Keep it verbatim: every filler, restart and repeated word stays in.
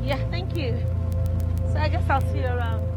Yeah, thank you. So I guess I'll see you around.